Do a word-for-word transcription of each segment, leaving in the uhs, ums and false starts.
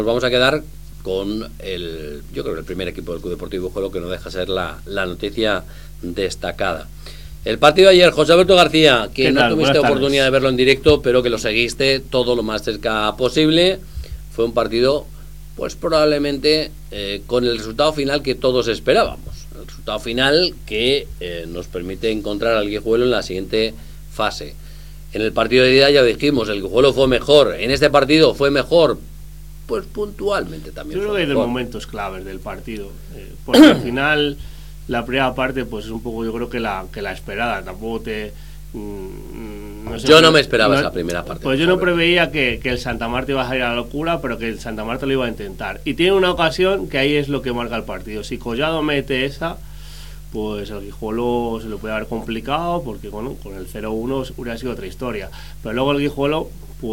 Nos vamos a quedar con el, yo creo que el primer equipo del Club Deportivo Guijuelo, que no deja ser la, la noticia destacada. El partido de ayer, José Alberto García, que no tuviste oportunidad de verlo en directo, pero que lo seguiste todo lo más cerca posible. Fue un partido, pues probablemente eh, con el resultado final que todos esperábamos. El resultado final que eh, nos permite encontrar al Guijuelo en la siguiente fase. En el partido de ida ya dijimos, el Guijuelo fue mejor. En este partido fue mejor, pues puntualmente también. Yo creo que hay de momentos claves del partido, eh, porque al final la primera parte pues es un poco, yo creo que la que la esperada. Tampoco te mm, no sé, yo no me esperaba no, esa primera parte. Pues yo no preveía que, que el Santa Marta iba a salir a la locura, pero que el Santa Marta lo iba a intentar. Y tiene una ocasión que ahí es lo que marca el partido. Si Collado mete esa, pues el Guijuelo se lo puede haber complicado, porque bueno, con el cero uno hubiera sido otra historia. Pero luego el Guijuelo,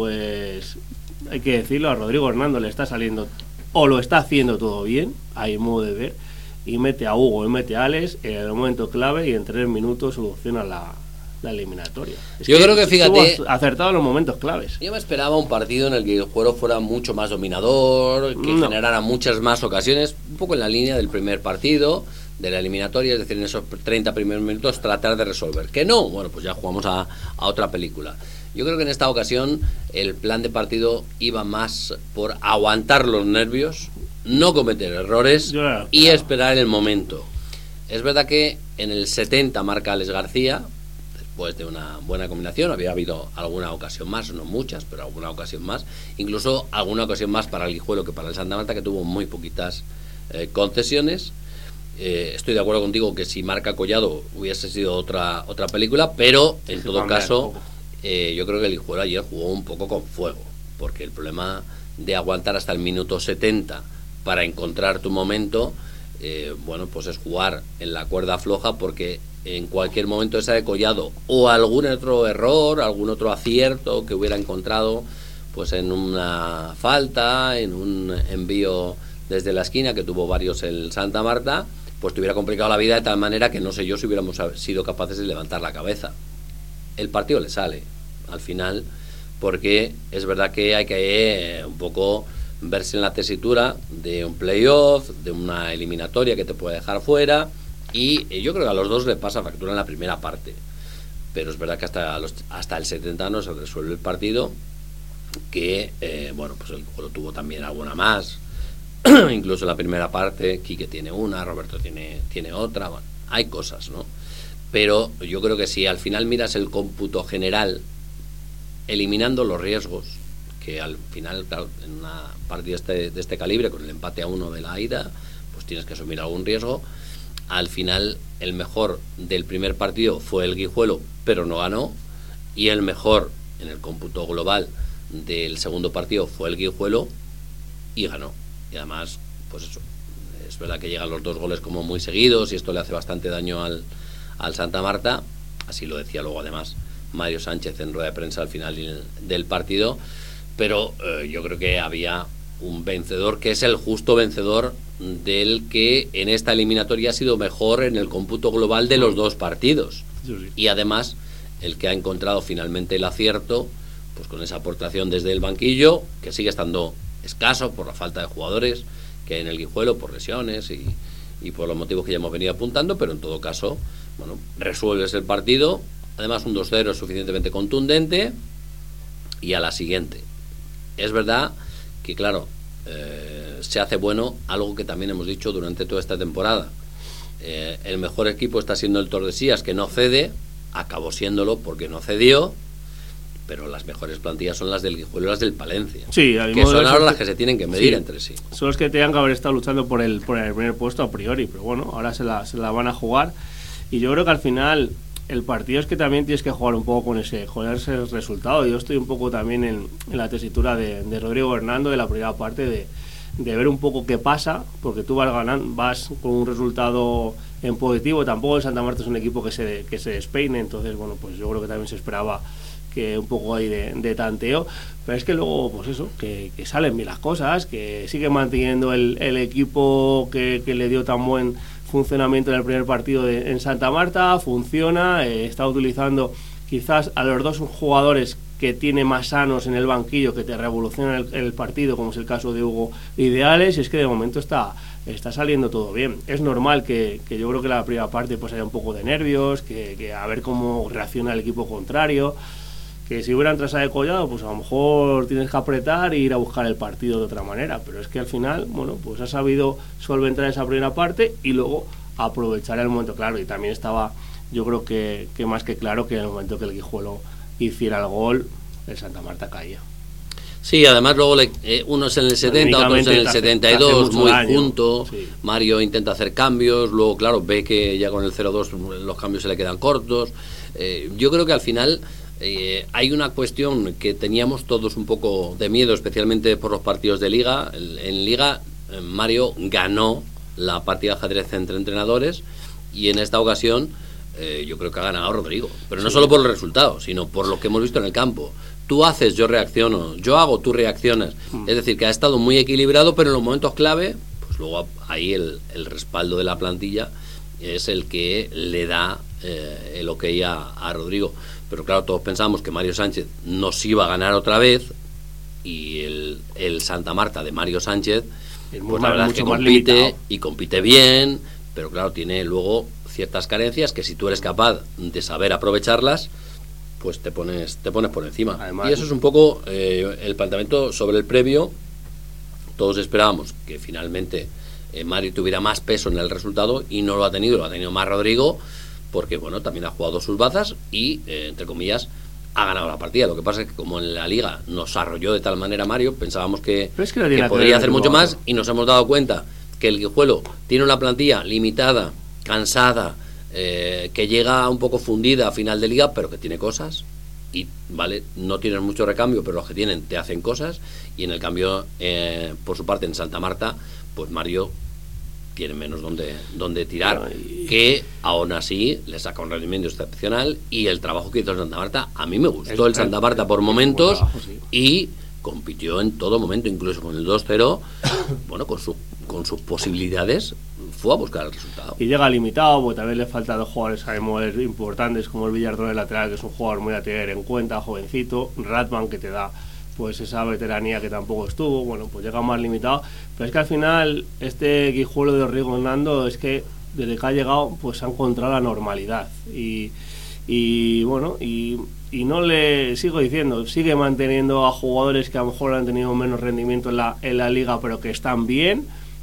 pues hay que decirlo, a Rodrigo Hernando le está saliendo, o lo está haciendo todo bien, hay modo de ver, y mete a Hugo y mete a Alex en el momento clave, y en tres minutos soluciona la, la eliminatoria. Es yo que creo que, fíjate, acertado en los momentos claves. Yo me esperaba un partido en el que el juego fuera mucho más dominador, que no. generara muchas más ocasiones, un poco en la línea del primer partido de la eliminatoria, es decir, en esos treinta primeros minutos tratar de resolver. Que no, bueno, pues ya jugamos a, a otra película. Yo creo que en esta ocasión el plan de partido iba más por aguantar los nervios, no cometer errores claro, y claro. esperar el momento. Es verdad que en el setenta marca Alex García, después de una buena combinación. Había habido alguna ocasión más, no muchas, pero alguna ocasión más, incluso alguna ocasión más para el Guijuelo que para el Santa Marta, que tuvo muy poquitas eh, concesiones. Eh, estoy de acuerdo contigo que si marca Collado hubiese sido otra otra película, pero en todo caso eh, yo creo que el Guijuelo ayer jugó un poco con fuego, porque el problema de aguantar hasta el minuto setenta para encontrar tu momento, eh, bueno, pues es jugar en la cuerda floja, porque en cualquier momento esa de Collado o algún otro error, algún otro acierto que hubiera encontrado, pues en una falta, en un envío desde la esquina, que tuvo varios el Santa Marta, pues te hubiera complicado la vida de tal manera que no sé yo si hubiéramos sido capaces de levantar la cabeza. El partido le sale al final, porque es verdad que hay que eh, un poco verse en la tesitura de un playoff, de una eliminatoria que te puede dejar fuera, y eh, yo creo que a los dos le pasa factura en la primera parte, pero es verdad que hasta, los, hasta el setenta no se resuelve el partido, que eh, bueno, pues el juego tuvo también alguna más. Incluso en la primera parte Quique tiene una, Roberto tiene, tiene otra, bueno, hay cosas, ¿no? Pero yo creo que si al final miras el cómputo general, eliminando los riesgos, que al final, claro, en una partida este, de este calibre, con el empate a uno de la ida, pues tienes que asumir algún riesgo. Al final el mejor del primer partido fue el Guijuelo, pero no ganó, y el mejor en el cómputo global del segundo partido fue el Guijuelo y ganó. Y además, pues eso, es verdad que llegan los dos goles como muy seguidos y esto le hace bastante daño al, al Santa Marta. Así lo decía luego además Mario Sánchez en rueda de prensa al final del partido. Pero eh, yo creo que había un vencedor que es el justo vencedor del que en esta eliminatoria ha sido mejor en el cómputo global de los dos partidos. Sí, sí. Y además el que ha encontrado finalmente el acierto, pues con esa aportación desde el banquillo, que sigue estando escaso por la falta de jugadores que hay en el Guijuelo, por lesiones y, y por los motivos que ya hemos venido apuntando, pero en todo caso, bueno, resuelves el partido, además un dos cero es suficientemente contundente, y a la siguiente. Es verdad que, claro, eh, se hace bueno algo que también hemos dicho durante toda esta temporada. Eh, el mejor equipo está siendo el Tordesillas, que no cede, acabó siéndolo porque no cedió, pero las mejores plantillas son las del Guijuelo y las del Palencia, sí, que son ahora las que se tienen que medir sí, entre sí. Son los que tenían que haber estado luchando por el, por el primer puesto a priori, pero bueno, ahora se la, se la van a jugar, y yo creo que al final el partido es que también tienes que jugar un poco con ese, con ese resultado. Yo estoy un poco también en, en la tesitura de, de Rodrigo Hernando de la primera parte, de, de ver un poco qué pasa, porque tú vas ganando, vas con un resultado en positivo. Tampoco el Santa Marta es un equipo que se, que se despeine, entonces bueno, pues yo creo que también se esperaba que un poco ahí de, de tanteo, pero es que luego pues eso, que, que salen bien las cosas, que sigue manteniendo el, el equipo que, que le dio tan buen funcionamiento en el primer partido de, en Santa Marta, funciona, eh, está utilizando quizás a los dos jugadores que tiene más sanos en el banquillo, que te revolucionan el, el partido, como es el caso de Hugo Ideales, y es que de momento está, está saliendo todo bien. Es normal que, que yo creo que la primera parte pues haya un poco de nervios, que, que a ver cómo reacciona el equipo contrario, que si hubieran trazado de Collado, pues a lo mejor tienes que apretar e ir a buscar el partido de otra manera, pero es que al final, bueno, pues ha sabido solventar esa primera parte y luego aprovechar el momento, claro, y también estaba, yo creo que, que más que claro que en el momento que el Guijuelo hiciera el gol, el Santa Marta caía. Sí, además luego le, eh, unos en el setenta, otros en el setenta y dos, muy daño. junto, sí. Mario intenta hacer cambios, luego claro, ve que ya con el cero dos los cambios se le quedan cortos. Eh, yo creo que al final eh, hay una cuestión que teníamos todos un poco de miedo, especialmente por los partidos de Liga. En Liga eh, Mario ganó la partida de ajedrez entre entrenadores y en esta ocasión Eh, yo creo que ha ganado Rodrigo, pero no sí. solo por los resultados, sino por lo que hemos visto en el campo. Tú haces, yo reacciono, yo hago, tú reaccionas. Mm. Es decir, que ha estado muy equilibrado, pero en los momentos clave, pues luego ahí el, el respaldo de la plantilla es el que le da eh, el ok a, a Rodrigo. Pero claro, todos pensamos que Mario Sánchez nos iba a ganar otra vez y el, el Santa Marta de Mario Sánchez, es pues la verdad es que compite y compite bien, pero claro, tiene luego ciertas carencias que si tú eres capaz de saber aprovecharlas, pues te pones te pones por encima. Además, y eso es un poco eh, el planteamiento sobre el previo. Todos esperábamos que finalmente eh, Mario tuviera más peso en el resultado y no lo ha tenido, lo ha tenido más Rodrigo, porque bueno, también ha jugado sus bazas y, eh, entre comillas, ha ganado la partida. Lo que pasa es que como en la Liga nos arrolló de tal manera Mario, pensábamos que, es que, que podría hacer mucho más y nos hemos dado cuenta que el Guijuelo tiene una plantilla limitada, cansada, eh, que llega un poco fundida a final de liga, pero que tiene cosas y vale, no tienes mucho recambio, pero los que tienen te hacen cosas. Y en el cambio, eh, por su parte en Santa Marta, pues Mario tiene menos donde, donde tirar, Ay. que aún así le saca un rendimiento excepcional. Y el trabajo que hizo el Santa Marta, a mí me gustó el, el Santa Marta por momentos trabajo, sí. y compitió en todo momento, incluso con el dos cero, bueno, con su con sus posibilidades fue a buscar el resultado. Y llega limitado, porque también le falta dos jugadores sabemos, importantes, como el Villardón, el lateral, que es un jugador muy a tener en cuenta, jovencito, Ratman, que te da pues esa veteranía que tampoco estuvo, bueno, pues llega más limitado, pero es que al final este Guijuelo de Rodrigo Hernando es que desde que ha llegado pues ha encontrado la normalidad y, y bueno, y, y no le sigo diciendo, sigue manteniendo a jugadores que a lo mejor han tenido menos rendimiento en la, en la liga, pero que están bien.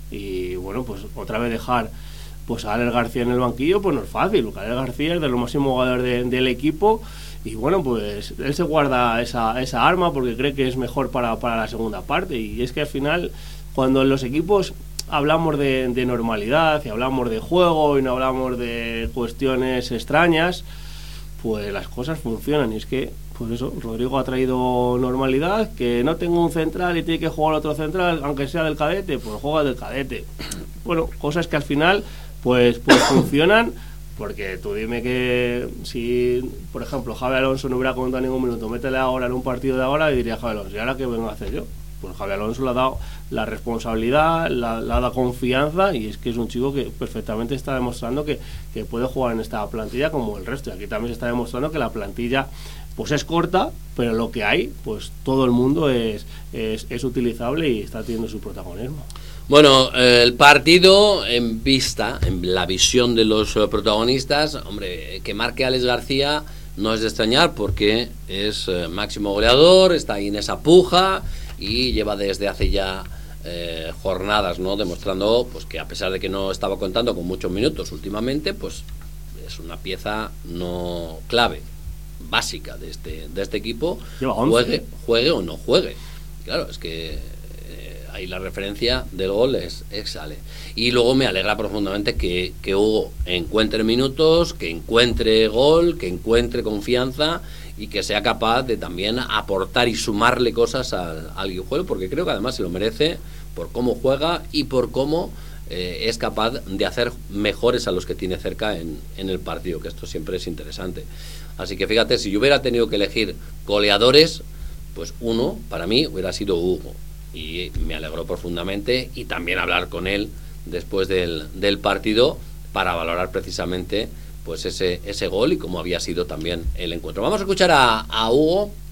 Y bueno, pues otra vez dejar pues a Alex García en el banquillo, pues no es fácil, porque Alex García es de los máximos jugadores de, del equipo y bueno, pues él se guarda esa, esa arma porque cree que es mejor para, para la segunda parte. Y es que al final, cuando en los equipos hablamos de, de normalidad y hablamos de juego y no hablamos de cuestiones extrañas, pues las cosas funcionan. Y es que pues eso, Rodrigo ha traído normalidad, que no tengo un central y tiene que jugar otro central, aunque sea del cadete, pues juega del cadete. Bueno, cosas que al final pues, pues funcionan, porque tú dime que si, por ejemplo, Javi Alonso no hubiera contado ningún minuto, métele ahora en un partido de ahora y diría Javi Alonso, ¿y ahora qué vengo a hacer yo? Pues Javi Alonso le ha dado la responsabilidad, la, le ha dado confianza y es que es un chico que perfectamente está demostrando que, que puede jugar en esta plantilla como el resto. Y aquí también se está demostrando que la plantilla pues es corta, pero lo que hay, pues todo el mundo es, es, es utilizable y está teniendo su protagonismo. Bueno, eh, el partido en vista, en la visión de los eh, protagonistas, hombre, que marque Alex García no es de extrañar porque es eh, máximo goleador, está ahí en esa puja y lleva desde hace ya eh, jornadas, ¿no?, demostrando pues que a pesar de que no estaba contando con muchos minutos últimamente, pues es una pieza no clave, básica de este de este equipo, juegue, juegue o no juegue. Claro, es que eh, ahí la referencia del gol es, es sale. Y luego me alegra profundamente que, que Hugo encuentre minutos, que encuentre gol, que encuentre confianza y que sea capaz de también aportar y sumarle cosas al, al Guijuelo, porque creo que además se lo merece por cómo juega y por cómo Eh, es capaz de hacer mejores a los que tiene cerca en, en el partido, que esto siempre es interesante. Así que fíjate, si yo hubiera tenido que elegir goleadores, pues uno para mí hubiera sido Hugo y me alegró profundamente, y también hablar con él después del, del partido para valorar precisamente pues ese, ese gol y cómo había sido también el encuentro. Vamos a escuchar a, a Hugo,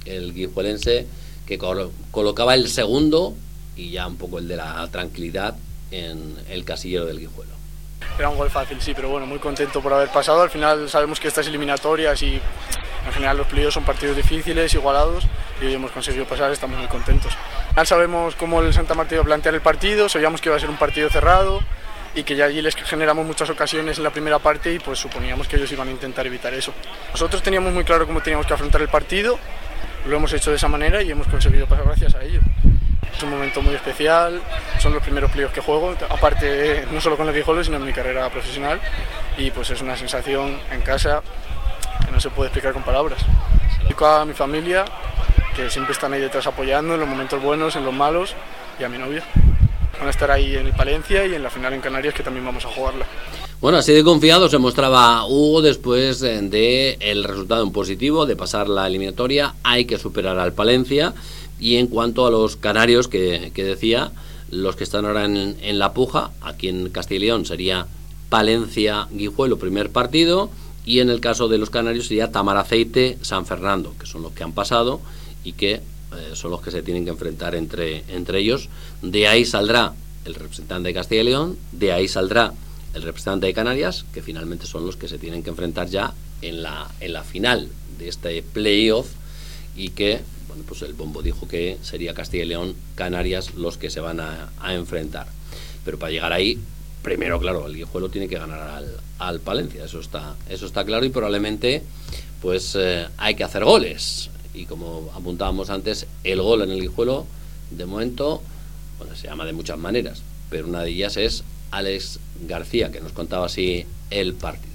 el guijuelense, que col- colocaba el segundo y ya un poco el de la tranquilidad en el casillero del Guijuelo. Era un gol fácil, sí, pero bueno, muy contento por haber pasado. Al final sabemos que estas eliminatorias y en general los playoffs son partidos difíciles, igualados, y hoy hemos conseguido pasar, estamos muy contentos. Al final sabemos cómo el Santa Marta iba a plantear el partido, sabíamos que iba a ser un partido cerrado y que ya allí les generamos muchas ocasiones en la primera parte y pues suponíamos que ellos iban a intentar evitar eso. Nosotros teníamos muy claro cómo teníamos que afrontar el partido, lo hemos hecho de esa manera y hemos conseguido pasar gracias a ello. Es un momento muy especial, son los primeros playoffs que juego, aparte no solo con el Guijuelo, sino en mi carrera profesional, y pues es una sensación en casa que no se puede explicar con palabras. Dedico a mi familia, que siempre están ahí detrás apoyando en los momentos buenos, en los malos, y a mi novia. Van a estar ahí en el Palencia y en la final en Canarias, que también vamos a jugarla. Bueno, así de confiado se mostraba Hugo después de el resultado en positivo, de pasar la eliminatoria. Hay que superar al Palencia. Y en cuanto a los canarios que, que decía, los que están ahora en, en la puja, aquí en Castilla y León sería Palencia-Guijuelo, primer partido, y en el caso de los canarios sería Tamaraceite-San Fernando, que son los que han pasado y que eh, son los que se tienen que enfrentar entre, entre ellos. De ahí saldrá el representante de Castilla y León, de ahí saldrá el representante de Canarias, que finalmente son los que se tienen que enfrentar ya en la, en la final de este playoff, y que bueno, pues el bombo dijo que sería Castilla y León, Canarias los que se van a, a enfrentar. Pero para llegar ahí, primero, claro, el Guijuelo tiene que ganar al, al Palencia, eso está, eso está claro, y probablemente pues eh, hay que hacer goles. Y como apuntábamos antes, el gol en el Guijuelo, de momento, bueno, se llama de muchas maneras, pero una de ellas es Alex García, que nos contaba así el partido.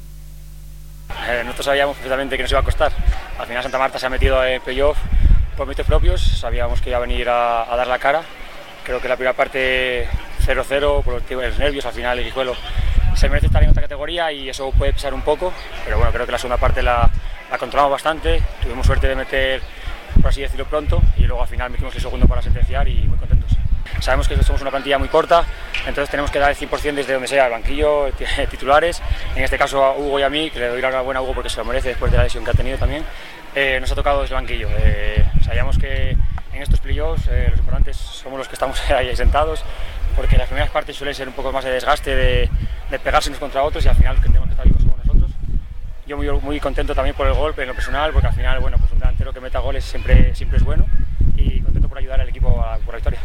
Eh, nosotros sabíamos perfectamente que nos iba a costar. Al final Santa Marta se ha metido en playoff por méritos propios, sabíamos que iba a venir a, a dar la cara. Creo que la primera parte cero cero, por los nervios, al final el Guijuelo se merece estar en otra categoría y eso puede pesar un poco, pero bueno, creo que la segunda parte la, la controlamos bastante, tuvimos suerte de meter, por así decirlo, pronto, y luego al final metimos el segundo para sentenciar y muy contentos. Sabemos que somos una plantilla muy corta, entonces tenemos que dar el cien por ciento desde donde sea, el banquillo, titulares, en este caso a Hugo y a mí, que le doy la enhorabuena a Hugo porque se lo merece después de la lesión que ha tenido también. Eh, nos ha tocado desde el banquillo, eh, sabíamos que en estos playoffs eh, los importantes somos los que estamos ahí sentados, porque las primeras partes suelen ser un poco más de desgaste, de, de pegarse unos contra otros, y al final los que tenemos que estar vivos somos nosotros. Yo muy, muy contento también por el gol en lo personal, porque al final, bueno, pues un delantero que meta goles siempre, siempre es bueno, y contento por ayudar al equipo a, por la victoria.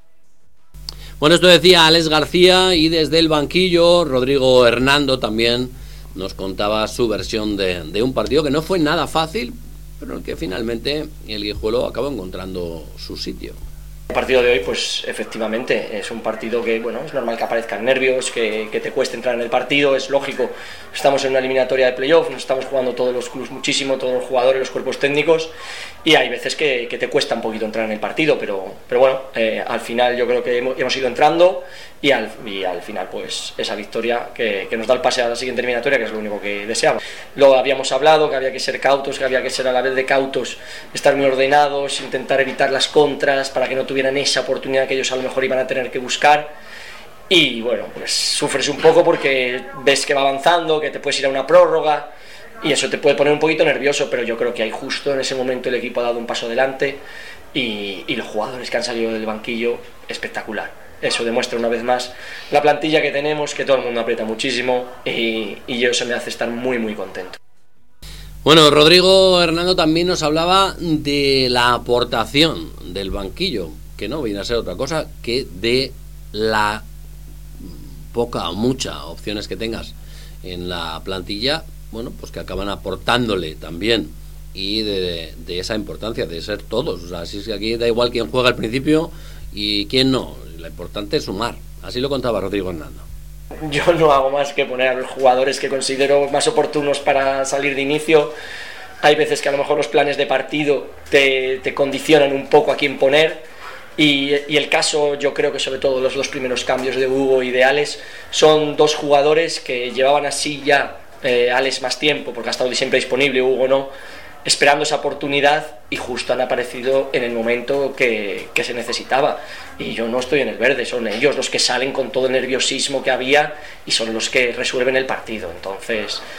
Bueno, esto decía Alex García, y desde el banquillo Rodrigo Hernando también nos contaba su versión de, de un partido que no fue nada fácil, pero en el que finalmente el Guijuelo acabó encontrando su sitio. El partido de hoy, pues efectivamente es un partido que, bueno, es normal que aparezcan nervios, que, que te cueste entrar en el partido, es lógico. Estamos en una eliminatoria de playoff, nos estamos jugando todos los clubes muchísimo, todos los jugadores, los cuerpos técnicos, y hay veces que, que te cuesta un poquito entrar en el partido, pero, pero bueno, eh, al final yo creo que hemos, hemos ido entrando y al, y al final pues esa victoria que, que nos da el pase a la siguiente eliminatoria, que es lo único que deseamos. Lo habíamos hablado, que había que ser cautos, que había que ser a la vez de cautos, estar muy ordenados, intentar evitar las contras para que no tuvieran esa oportunidad que ellos a lo mejor iban a tener que buscar. Y bueno, pues sufres un poco porque ves que va avanzando, que te puedes ir a una prórroga y eso te puede poner un poquito nervioso, pero yo creo que ahí justo en ese momento el equipo ha dado un paso adelante y, y los jugadores que han salido del banquillo, espectacular. Eso demuestra una vez más la plantilla que tenemos, que todo el mundo aprieta muchísimo y, y yo eso me hace estar muy muy contento. Bueno, Rodrigo Hernando también nos hablaba de la aportación del banquillo, que no viene a ser otra cosa que de la poca o mucha opciones que tengas en la plantilla, bueno, pues que acaban aportándole también, y de, de esa importancia de ser todos. O sea, así es que aquí da igual quién juega al principio y quién no, lo importante es sumar. Así lo contaba Rodrigo Hernando. Yo no hago más que poner a los jugadores que considero más oportunos para salir de inicio. Hay veces que a lo mejor los planes de partido te, te condicionan un poco a quién poner. Y, y el caso, yo creo que sobre todo los dos primeros cambios de Hugo y de Alex son dos jugadores que llevaban así ya, eh, Alex más tiempo, porque ha estado siempre disponible, Hugo no, esperando esa oportunidad, y justo han aparecido en el momento que, que se necesitaba. Y yo no estoy en el verde, son ellos los que salen con todo el nerviosismo que había y son los que resuelven el partido. Entonces,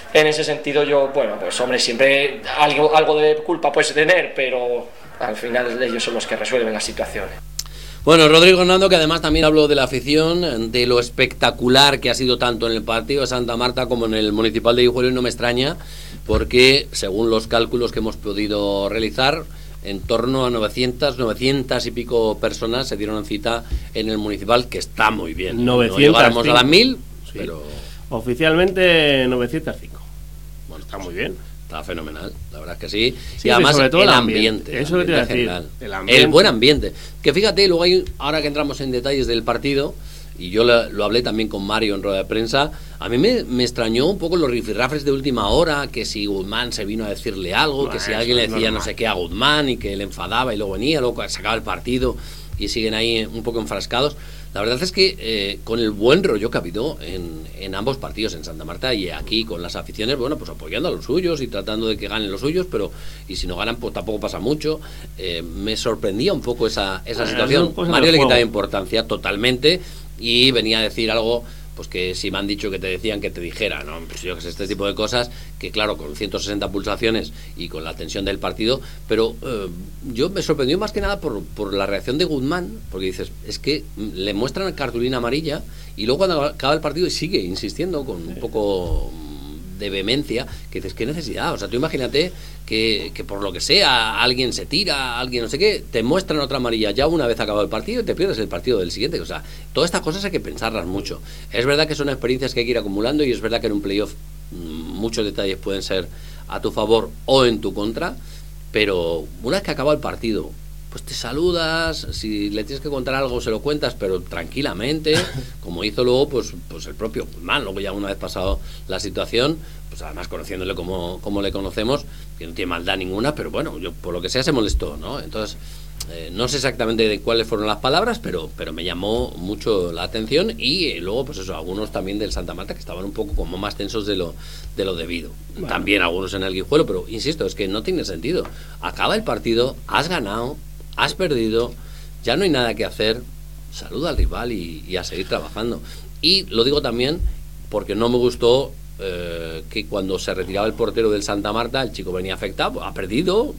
en ese sentido yo, bueno, pues hombre, siempre algo, algo de culpa puedes tener, pero al final ellos son los que resuelven las situaciones. Bueno, Rodrigo Hernando, que además también habló de la afición, de lo espectacular que ha sido tanto en el partido de Santa Marta como en el Municipal de Guijuelo, y no me extraña, porque según los cálculos que hemos podido realizar, en torno a novecientas, novecientas y pico personas se dieron cita en el Municipal, que está muy bien. novecientas No llegáramos a las mil, sí. Pero... Oficialmente novecientas cinco. Bueno, está muy bien. Está fenomenal, la verdad es que sí. Sí, y además sobre todo el el ambiente, ambiente. Eso el que te iba a ambiente decir. general. El ambiente. El buen ambiente. Que fíjate, luego hay, ahora que entramos en detalles del partido, y yo lo, lo hablé también con Mario en rueda de prensa, a mí me, me extrañó un poco los rifirrafes de última hora, que si Guzmán se vino a decirle algo, bueno, que si alguien le decía no sé qué a Guzmán y que le enfadaba y luego venía, luego sacaba el partido y siguen ahí un poco enfrascados. La verdad es que eh, con el buen rollo que ha habido en, en ambos partidos, en Santa Marta y aquí, con las aficiones, bueno, pues apoyando a los suyos y tratando de que ganen los suyos, pero y si no ganan, pues tampoco pasa mucho. Eh, me sorprendía un poco esa, esa bueno, situación. Mario le quitaba importancia totalmente y venía a decir algo, pues que si me han dicho que te decían que te dijera, ¿no? Pues yo que sé, este tipo de cosas, que claro, con ciento sesenta pulsaciones y con la tensión del partido, pero eh, yo me sorprendió más que nada por, por la reacción de Guzmán, porque dices, es que le muestran cartulina amarilla y luego cuando acaba el partido sigue insistiendo con un poco de vehemencia, que dices, ¿qué necesidad? O sea, tú imagínate que, que por lo que sea alguien se tira, alguien no sé qué, te muestran otra amarilla ya una vez acabado el partido y te pierdes el partido del siguiente. O sea, todas estas cosas hay que pensarlas mucho. Es verdad que son experiencias que hay que ir acumulando y es verdad que en un playoff muchos detalles pueden ser a tu favor o en tu contra, pero una vez que acaba el partido, pues te saludas, si le tienes que contar algo se lo cuentas, pero tranquilamente, como hizo luego pues, pues el propio Guzmán, luego ya una vez pasado la situación, pues además conociéndole como, como le conocemos, que no tiene maldad ninguna, pero bueno, yo por lo que sea se molestó, ¿no? Entonces, eh, no sé exactamente de cuáles fueron las palabras, pero, pero me llamó mucho la atención y eh, luego, pues eso, algunos también del Santa Marta que estaban un poco como más tensos de lo, de lo debido. Bueno. También algunos en el Guijuelo, pero insisto, es que no tiene sentido. Acaba el partido, has ganado, has perdido, ya no hay nada que hacer, saluda al rival y, y a seguir trabajando. Y lo digo también porque no me gustó eh, que cuando se retiraba el portero del Santa Marta, el chico venía afectado, ha perdido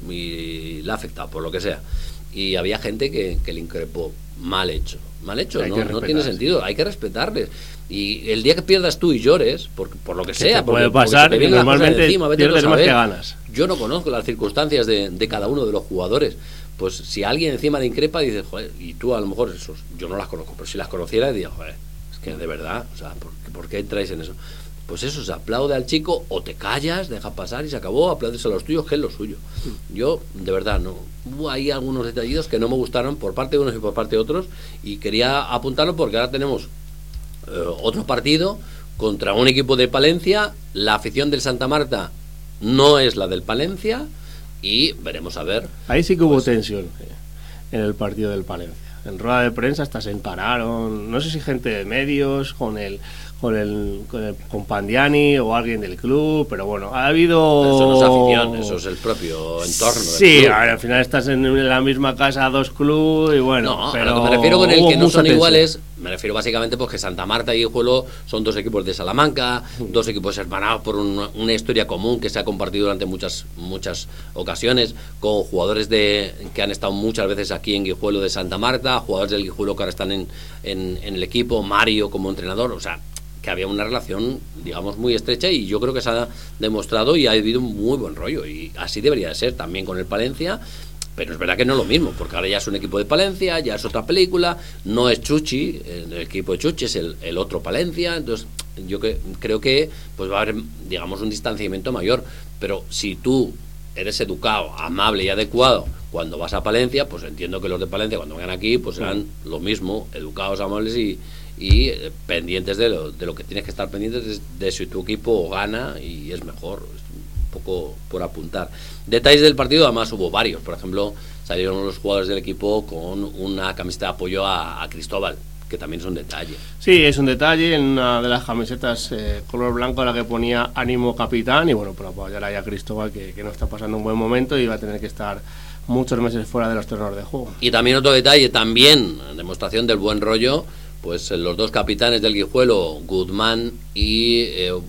y le ha afectado, por lo que sea. Y había gente que, que le increpó, mal hecho, mal hecho, no, no tiene sentido, hay que respetarles. Y el día que pierdas tú y llores, por, por lo que sea, te puede porque, pasar, porque te normalmente encima, pierdes más que ganas. Yo no conozco las circunstancias de, de cada uno de los jugadores. Pues si alguien encima le increpa, dice, joder, y tú a lo mejor esos, yo no las conozco, pero si las conociera, diría, joder, es que de verdad, o sea, ¿por, ¿por qué entráis en eso? Pues eso, se aplaude al chico, o te callas, deja pasar y se acabó, aplaudes a los tuyos, que es lo suyo. Yo, de verdad, no. Hubo ahí algunos detallitos que no me gustaron por parte de unos y por parte de otros, y quería apuntarlo porque ahora tenemos eh, otro partido contra un equipo de Palencia, la afición del Santa Marta no es la del Palencia, y veremos a ver. Ahí sí que hubo pues, tensión en el partido del Palencia. En rueda de prensa hasta se encararon, no sé si gente de medios, con el con el, con, el, con Pandiani o alguien del club, pero bueno, ha habido... Pero eso no es afición, eso es el propio entorno del sí, club. A ver, al final estás en la misma casa, dos clubes y bueno... No, pero a lo que me refiero con el que no son tensión. iguales, me refiero básicamente pues que Santa Marta y Guijuelo son dos equipos de Salamanca, mm. dos equipos hermanados por un, una historia común que se ha compartido durante muchas muchas ocasiones, con jugadores de que han estado muchas veces aquí en Guijuelo de Santa Marta, jugadores del Guijuelo que ahora están en, en, en el equipo, Mario como entrenador, o sea... que había una relación, digamos, muy estrecha y yo creo que se ha demostrado y ha habido un muy buen rollo y así debería de ser también con el Palencia, pero es verdad que no es lo mismo, porque ahora ya es un equipo de Palencia, ya es otra película, no es Chuchi, el equipo de Chuchi es el, el otro Palencia, entonces yo que, creo que pues va a haber, digamos, un distanciamiento mayor, pero si tú eres educado, amable y adecuado cuando vas a Palencia, pues entiendo que los de Palencia cuando vengan aquí pues serán lo mismo, educados, amables y y eh, pendientes de lo, de lo que tienes que estar pendientes de, de si tu equipo gana y es mejor, es un poco por apuntar. Detalles del partido, además hubo varios, por ejemplo salieron los jugadores del equipo con una camiseta de apoyo a, a Cristóbal, que también es un detalle. Sí, es un detalle, en una de las camisetas eh, color blanco la que ponía ánimo capitán y bueno, por apoyar ahí a Cristóbal que, que no está pasando un buen momento y va a tener que estar muchos meses fuera de los terrenos de juego. Y también otro detalle, también demostración del buen rollo, pues los dos capitanes del Guijuelo, Guzmán y eh,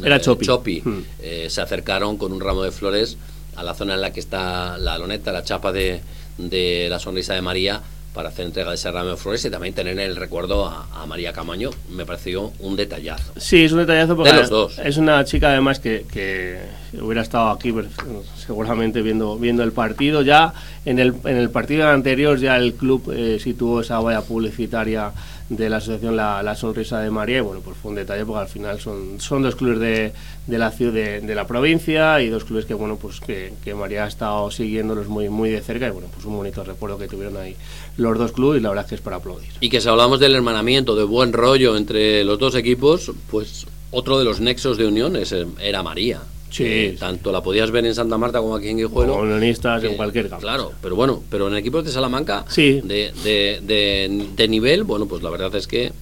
Era Chopi, Chopi hmm. eh, se acercaron con un ramo de flores a la zona en la que está la loneta, la chapa de, de la sonrisa de María, para hacer entrega de ese ramo de flores y también tener el recuerdo a, a María Camaño. Me pareció un detallazo. Sí, es un detallazo porque de los dos. Es una chica además que, que hubiera estado aquí seguramente viendo viendo el partido. Ya en el, en el partido anterior ya el club eh, situó esa valla publicitaria de la asociación la, la Sonrisa de María, y bueno, pues fue un detalle porque al final son, son dos clubes de, de la ciudad, de, de la provincia, y dos clubes que bueno, pues que, que María ha estado siguiéndolos muy, muy de cerca, y bueno, pues un bonito recuerdo que tuvieron ahí los dos clubes, y la verdad es que es para aplaudir. Y que si hablamos del hermanamiento, de buen rollo entre los dos equipos, pues otro de los nexos de unión es, era María. Sí, eh, tanto la podías ver en Santa Marta como aquí en Guijuelo. Como unionistas, eh, en cualquier campo. Claro, pero bueno, pero en equipos de Salamanca, sí. de, de, de, de nivel, bueno, pues la verdad es que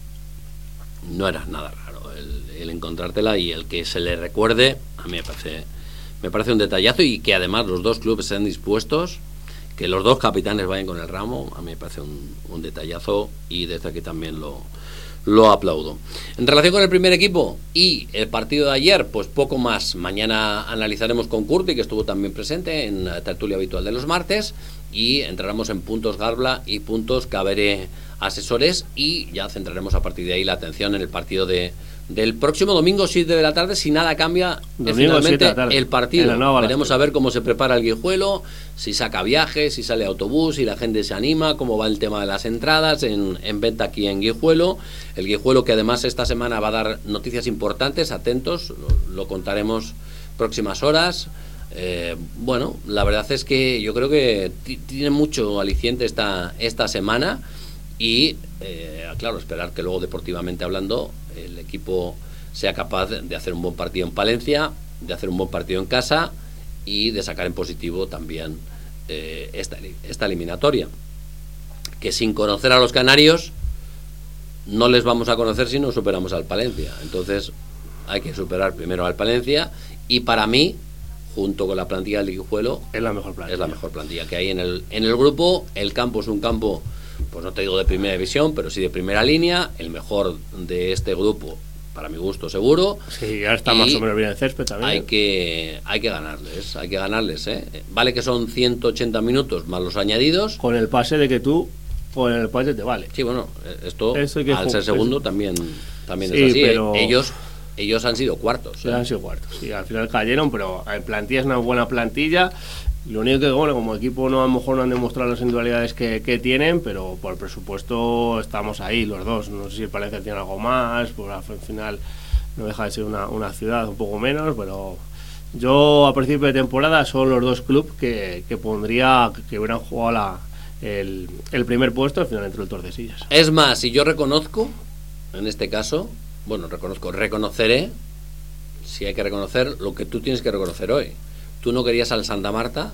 no era nada raro el, el encontrártela, y el que se le recuerde, a mí me parece, me parece un detallazo, y que además los dos clubes estén dispuestos, que los dos capitanes vayan con el ramo, a mí me parece un, un detallazo, y desde aquí también lo... lo aplaudo. En relación con el primer equipo y el partido de ayer, pues poco más. Mañana analizaremos con Curti, que estuvo también presente en la tertulia habitual de los martes, y entraremos en puntos Garbla y puntos Caberé Asesores, y ya centraremos a partir de ahí la atención en el partido de del próximo domingo siete de la tarde, si nada cambia finalmente el partido. Veremos a ver cómo se prepara el Guijuelo, si saca viajes, si sale autobús, si la gente se anima, cómo va el tema de las entradas en, en venta aquí en Guijuelo. El Guijuelo, que además esta semana va a dar noticias importantes, atentos, lo, lo contaremos próximas horas. Eh, bueno, la verdad es que yo creo que t- tiene mucho aliciente esta, esta semana, y eh, claro, esperar que luego deportivamente hablando el equipo sea capaz de hacer un buen partido en Palencia, de hacer un buen partido en casa, y de sacar en positivo también eh, esta, esta eliminatoria, que sin conocer a los canarios no les vamos a conocer si no superamos al Palencia. Entonces hay que superar primero al Palencia, y para mí, junto con la plantilla del Guijuelo, es la mejor plantilla, es la mejor plantilla que hay en el, en el grupo. El campo es un campo, pues no te digo de primera división, pero sí de primera línea, el mejor de este grupo, para mi gusto, seguro. Sí, ya está más o menos bien el césped también. Hay que, hay que ganarles, hay que ganarles, ¿eh? Vale que son ciento ochenta minutos más los añadidos. Con el pase de que tú, con el pase te vale. Sí, bueno, esto al jugar, ser segundo también, también sí, es así. Pero... Ellos... Ellos han sido cuartos. ¿eh? Han sido cuartos, sí, al final cayeron, pero en plantilla es una buena plantilla. Lo único que, bueno, como equipo no a lo mejor no han demostrado las individualidades que, que tienen, pero por presupuesto estamos ahí los dos. No sé si el Palencia tiene algo más, pues al final no deja de ser una, una ciudad un poco menos, pero yo a principio de temporada son los dos clubes que, que pondría que hubieran jugado la, el, el primer puesto al final entre el Tordesillas. Es más, si yo reconozco, en este caso... Bueno, reconozco, reconoceré, si hay que reconocer, lo que tú tienes que reconocer hoy. Tú no querías al Santa Marta,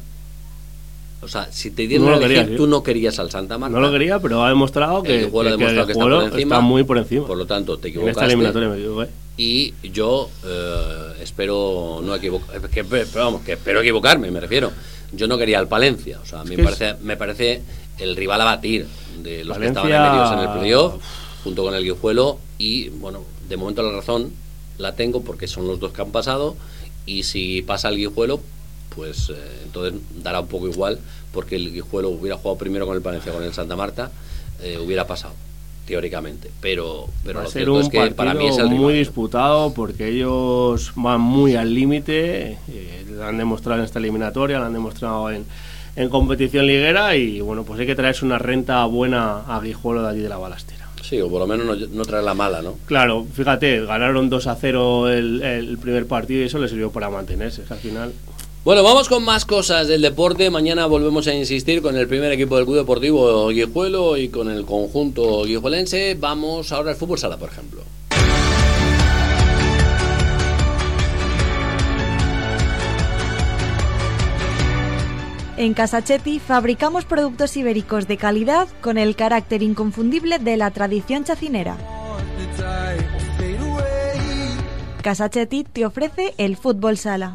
o sea, si te dieron no a elegir, quería, ¿sí? Tú no querías al Santa Marta. No lo quería, pero ha demostrado que, el juego que, ha demostrado que, que, que está, por encima, está muy por encima. Por lo tanto, te equivocaste. En esta eliminatoria me equivoqué. Y yo eh, espero no equivocarme, que, pero vamos, que espero equivocarme, me refiero. Yo no quería al Palencia, o sea, a mí me parece, me parece el rival a batir de los Valencia... que estaban metidos en el playoff, junto con el Guijuelo, y bueno, de momento la razón la tengo porque son los dos que han pasado, y si pasa el Guijuelo, pues eh, entonces dará un poco igual, porque el Guijuelo hubiera jugado primero con el Palencia, con el Santa Marta, eh, hubiera pasado, teóricamente, pero, pero lo cierto es que para mí es el rival. Muy disputado, porque ellos van muy al límite, eh, lo han demostrado en esta eliminatoria, lo han demostrado en, en competición liguera, y bueno, pues hay que traerse una renta buena a Guijuelo de allí de la Balastera. Sí, o por lo menos no, no traer la mala, ¿no? Claro, fíjate, ganaron dos a cero el, el primer partido, y eso les sirvió para mantenerse, al final. Bueno, vamos con más cosas del deporte. Mañana volvemos a insistir con el primer equipo del Club Deportivo Guijuelo y con el conjunto guijuelense. Vamos ahora al fútbol sala, por ejemplo. En Casachetti fabricamos productos ibéricos de calidad con el carácter inconfundible de la tradición chacinera. Casachetti te ofrece el fútbol sala.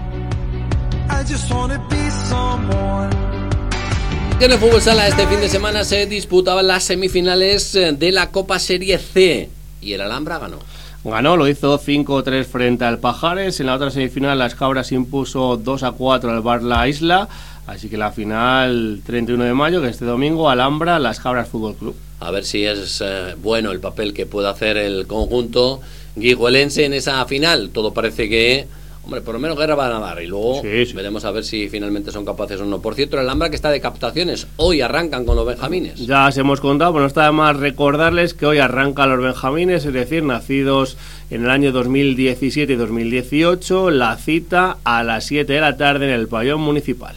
En el fútbol sala este fin de semana se disputaban las semifinales de la Copa Serie C y el Alhambra ganó. ganó, lo hizo cinco tres frente al Pajares. En la otra semifinal Las Cabras impuso dos a cuatro al Bar La Isla. Así que la final treinta y uno de mayo, que este domingo, Alhambra, Las Cabras Fútbol Club. A ver si es eh, bueno el papel que puede hacer el conjunto guijuelense en esa final. Todo parece que, hombre, por lo menos guerra van a dar y luego sí, sí. veremos a ver si finalmente son capaces o no. Por cierto, el Alhambra, que está de captaciones, hoy arrancan con los benjamines. Ya os hemos contado, pero no está de más recordarles que hoy arrancan los benjamines, es decir, nacidos en el año dos mil diecisiete y dos mil dieciocho, la cita a las siete de la tarde en el pabellón municipal.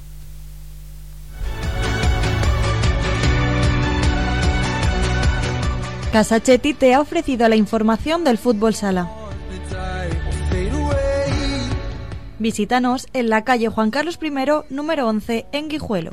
Casa Chetty te ha ofrecido la información del fútbol sala. Visítanos en la calle Juan Carlos primero, número once, en Guijuelo.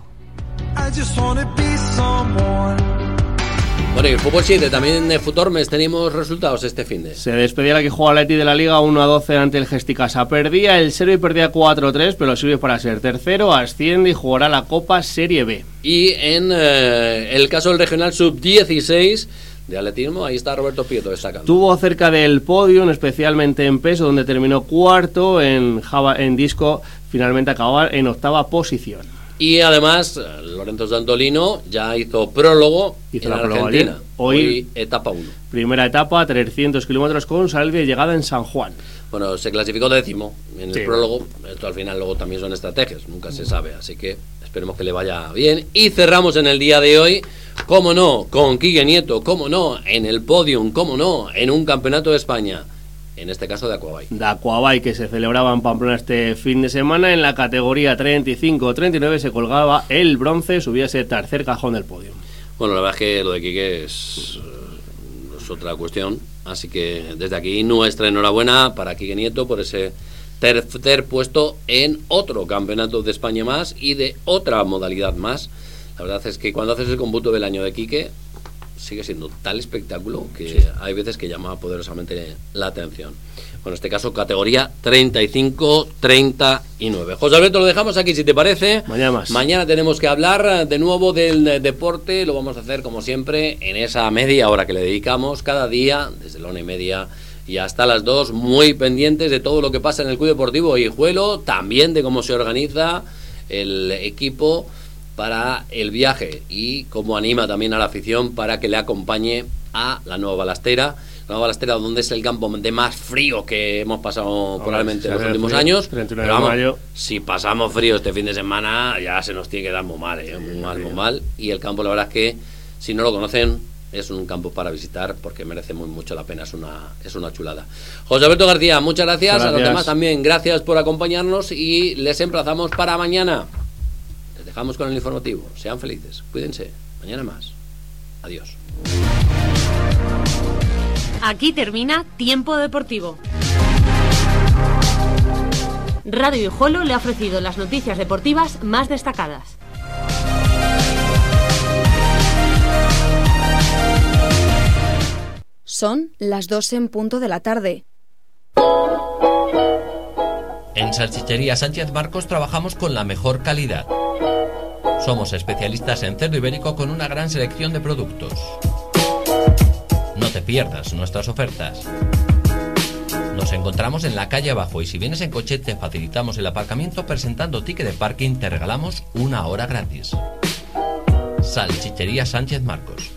Bueno, y el fútbol siete, también de Futormes tenemos resultados este fin de. Se despedía la que juega el Athletic de la Liga uno a doce ante el Gesticasa. Perdía el Servi, perdía cuatro a tres, pero sirve para ser tercero, asciende y jugará la Copa Serie B. Y en eh, el caso del regional sub dieciséis de atletismo, ahí está Roberto Prieto destacando. Tuvo cerca del podio, especialmente en peso, donde terminó cuarto. En, Java, en disco finalmente acabó en octava posición. Y además Lorenzo Santolino ya hizo prólogo hizo en la Argentina. Hoy, Hoy etapa uno. Primera etapa, trescientos kilómetros con salida y llegada en San Juan. Bueno, se clasificó décimo en sí. el prólogo. Esto al final luego también son estrategias, nunca se sabe, así que esperemos que le vaya bien. Y cerramos en el día de hoy, cómo no, con Quique Nieto, cómo no, en el podium, cómo no, en un campeonato de España. En este caso de Aquabay. De Aquabay, que se celebraba en Pamplona este fin de semana. En la categoría treinta y cinco treinta y nueve se colgaba el bronce, subía ese tercer cajón del podio. Bueno, la verdad es que lo de Quique es, es otra cuestión. Así que desde aquí nuestra enhorabuena para Quique Nieto por ese tercer puesto en otro campeonato de España más y de otra modalidad más. La verdad es que cuando haces el cómputo del año de Quique, sigue siendo tal espectáculo que sí. hay veces que llama poderosamente la atención. Bueno, en este caso categoría treinta y cinco treinta y nueve. José Alberto, lo dejamos aquí si te parece. Mañana más. Mañana tenemos que hablar de nuevo del deporte. Lo vamos a hacer como siempre en esa media hora que le dedicamos cada día, desde la una y media y hasta las dos, muy pendientes de todo lo que pasa en el Club Deportivo Guijuelo, también de cómo se organiza el equipo para el viaje y cómo anima también a la afición para que le acompañe a la Nueva Balastera. La Nueva Balastera, donde es el campo de más frío que hemos pasado probablemente en los últimos frío, años. treinta y nueve Pero vamos, de mayo. Si pasamos frío este fin de semana, ya se nos tiene que dar muy mal, ¿eh? muy mal, muy mal. Y el campo, la verdad es que, si no lo conocen, es un campo para visitar porque merece muy mucho la pena, es una, es una chulada. José Alberto García, muchas gracias. gracias. A los demás también, gracias por acompañarnos y les emplazamos para mañana. Dejamos con el informativo. Sean felices, cuídense. Mañana más. Adiós. Aquí termina Tiempo Deportivo. Radio Guijuelo le ha ofrecido las noticias deportivas más destacadas. Son las dos en punto de la tarde. En Salchichería Sánchez Marcos trabajamos con la mejor calidad. Somos especialistas en cerdo ibérico con una gran selección de productos. No te pierdas nuestras ofertas. Nos encontramos en la calle abajo y si vienes en coche te facilitamos el aparcamiento presentando ticket de parking, te regalamos una hora gratis. Salchichería Sánchez Marcos.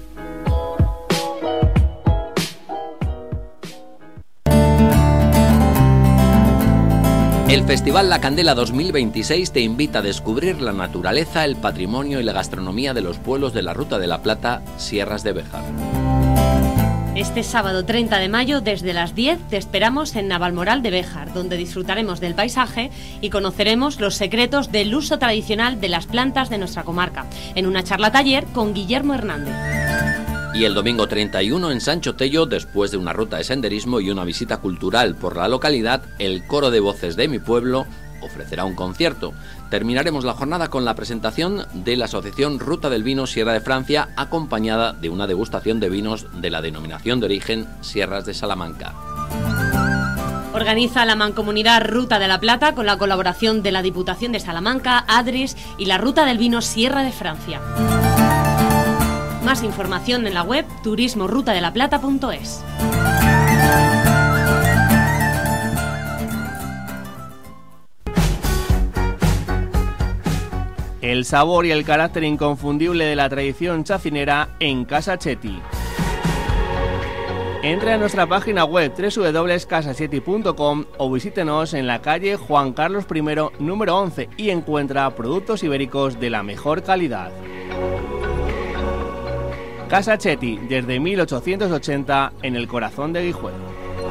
El Festival La Candela dos mil veintiséis te invita a descubrir la naturaleza, el patrimonio y la gastronomía de los pueblos de la Ruta de la Plata, Sierras de Béjar. Este sábado treinta de mayo, desde las diez, te esperamos en Navalmoral de Béjar, donde disfrutaremos del paisaje y conoceremos los secretos del uso tradicional de las plantas de nuestra comarca, en una charla taller con Guillermo Hernández. Y el domingo treinta y uno en Sancho Tello, después de una ruta de senderismo y una visita cultural por la localidad, el Coro de Voces de mi Pueblo ofrecerá un concierto. Terminaremos la jornada con la presentación de la Asociación Ruta del Vino Sierra de Francia, acompañada de una degustación de vinos de la denominación de origen Sierras de Salamanca. Organiza la Mancomunidad Ruta de la Plata con la colaboración de la Diputación de Salamanca, Adris y la Ruta del Vino Sierra de Francia. Más información en la web turismo ruta de la plata punto es. el sabor y el carácter inconfundible de la tradición chacinera en Casa Chetti. Entre a nuestra página web doble u doble u doble u punto casa chetti punto com o visítenos en la calle Juan Carlos primero, número once, y encuentra productos ibéricos de la mejor calidad. Casa Chetti, desde mil ochocientos ochenta, en el corazón de Guijuelo.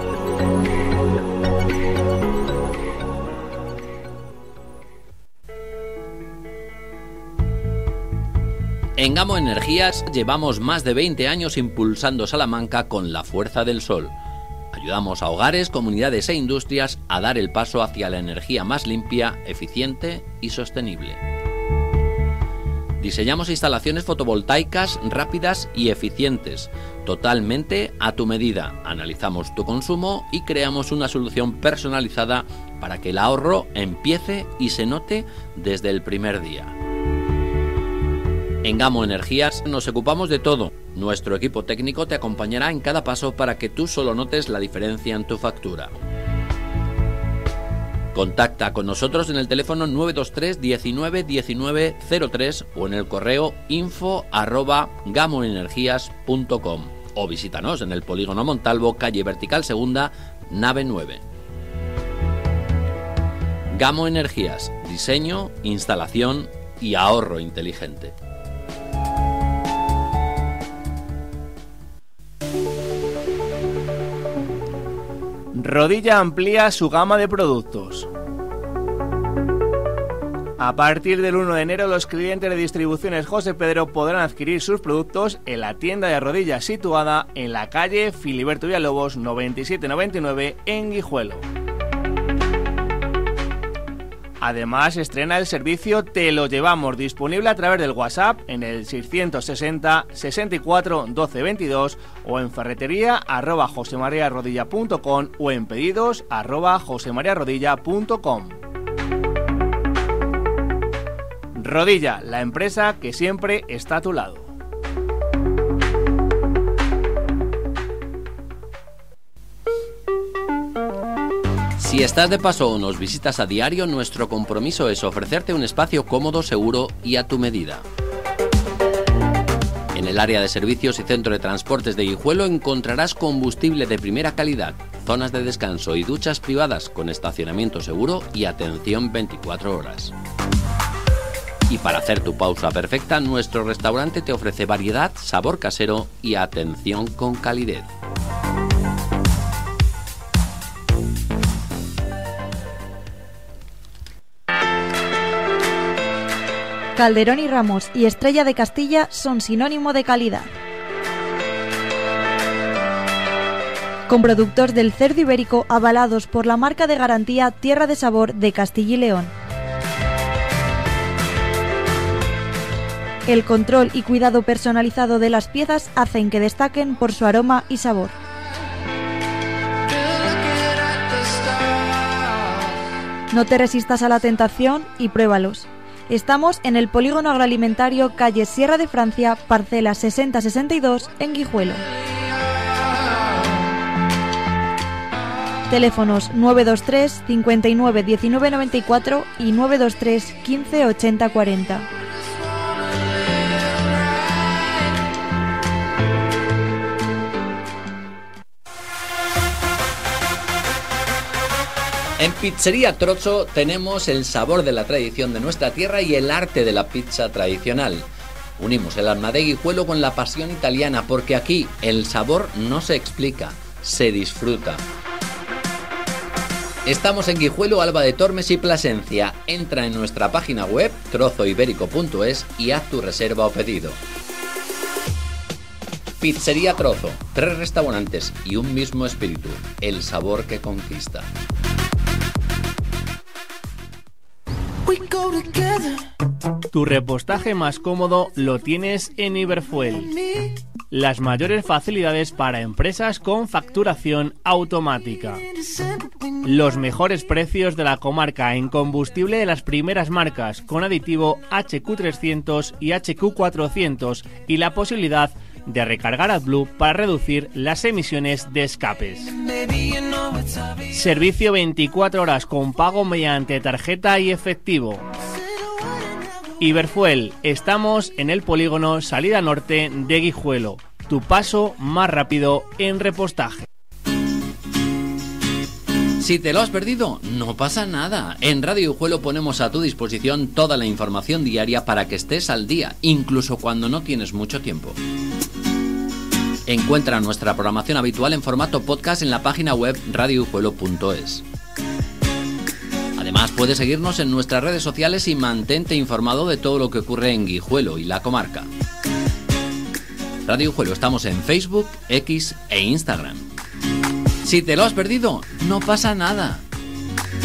En Gamo Energías llevamos más de veinte años impulsando Salamanca con la fuerza del sol. Ayudamos a hogares, comunidades e industrias a dar el paso hacia la energía más limpia, eficiente y sostenible. Diseñamos instalaciones fotovoltaicas rápidas y eficientes, totalmente a tu medida. Analizamos tu consumo y creamos una solución personalizada para que el ahorro empiece y se note desde el primer día. En Gamo Energías nos ocupamos de todo. Nuestro equipo técnico te acompañará en cada paso para que tú solo notes la diferencia en tu factura. Contacta con nosotros en el teléfono nueve dos tres diecinueve diecinueve cero tres o en el correo info arroba gamoenergías punto com o visítanos en el Polígono Montalvo, calle Vertical Segunda, nave nueve. Gamo Energías, diseño, instalación y ahorro inteligente. Rodilla amplía su gama de productos. A partir del uno de enero, los clientes de Distribuciones José Pedro podrán adquirir sus productos en la tienda de Rodilla situada en la calle Filiberto Villalobos noventa y siete noventa y nueve en Guijuelo. Además, estrena el servicio Te lo llevamos, disponible a través del WhatsApp en el seiscientos sesenta sesenta y cuatro doce veintidós o en ferretería arroba josemariarodilla punto com o en pedidos arroba josemariarodilla punto com. Rodilla, la empresa que siempre está a tu lado. Si estás de paso o nos visitas a diario, nuestro compromiso es ofrecerte un espacio cómodo, seguro y a tu medida. En el área de servicios y centro de transportes de Guijuelo encontrarás combustible de primera calidad, zonas de descanso y duchas privadas con estacionamiento seguro y atención veinticuatro horas. Y para hacer tu pausa perfecta, nuestro restaurante te ofrece variedad, sabor casero y atención con calidez. Calderón y Ramos y Estrella de Castilla son sinónimo de calidad. Con productos del cerdo ibérico avalados por la marca de garantía Tierra de Sabor de Castilla y León. El control y cuidado personalizado de las piezas hacen que destaquen por su aroma y sabor. No te resistas a la tentación y pruébalos. Estamos en el Polígono Agroalimentario, calle Sierra de Francia, parcela sesenta sesenta y dos, en Guijuelo. Teléfonos nueve dos tres cincuenta y nueve diecinueve noventa y cuatro y nueve dos tres quince ochenta cuarenta. En Pizzería Trozzo tenemos el sabor de la tradición de nuestra tierra y el arte de la pizza tradicional. Unimos el alma de Guijuelo con la pasión italiana porque aquí el sabor no se explica, se disfruta. Estamos en Guijuelo, Alba de Tormes y Plasencia. Entra en nuestra página web trozo ibérico punto es y haz tu reserva o pedido. Pizzería Trozzo, tres restaurantes y un mismo espíritu, el sabor que conquista. Tu repostaje más cómodo lo tienes en Iberfuel. Las mayores facilidades para empresas con facturación automática. Los mejores precios de la comarca en combustible de las primeras marcas con aditivo H Q trescientos y H Q cuatrocientos y la posibilidad de recargar AdBlue para reducir las emisiones de escapes. Servicio veinticuatro horas con pago mediante tarjeta y efectivo. Iberfuel, estamos en el polígono salida norte de Guijuelo, tu paso más rápido en repostaje. Si te lo has perdido, no pasa nada. En Radio Guijuelo ponemos a tu disposición toda la información diaria para que estés al día, incluso cuando no tienes mucho tiempo. Encuentra nuestra programación habitual en formato podcast en la página web radio guijuelo punto es. Además, puedes seguirnos en nuestras redes sociales y mantente informado de todo lo que ocurre en Guijuelo y la comarca. Radio Guijuelo, estamos en Facebook, X e Instagram. Si te lo has perdido, no pasa nada.